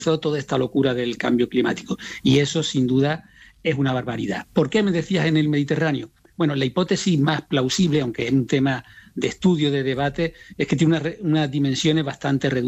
toda esta locura del cambio climático. Y eso, sin duda, es una barbaridad. ¿Por qué me decías en el Mediterráneo? Bueno, la hipótesis más plausible, aunque es un tema de estudio, de debate, es que tiene unas dimensiones bastante reducidas.